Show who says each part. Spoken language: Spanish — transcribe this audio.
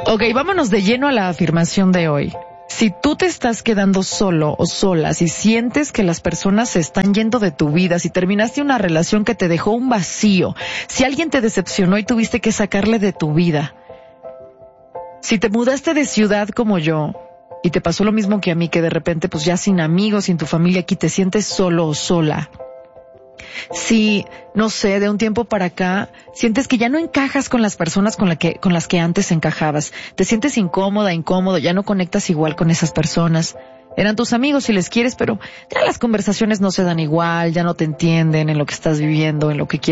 Speaker 1: Ok, vámonos de lleno a la afirmación de hoy. Si tú te estás quedando solo o sola, si sientes que las personas se están yendo de tu vida, si terminaste una relación que te dejó un vacío, si alguien te decepcionó y tuviste que sacarle de tu vida, si te mudaste de ciudad como yo y te pasó lo mismo que a mí, que de repente pues ya sin amigos, sin tu familia aquí te sientes solo o sola, si, no sé, de un tiempo para acá, sientes que ya no encajas con las personas con las que antes encajabas, te sientes incómoda, incómodo, ya no conectas igual con esas personas. Eran tus amigos si les quieres, pero ya las conversaciones no se dan igual, ya no te entienden en lo que estás viviendo, en lo que quieres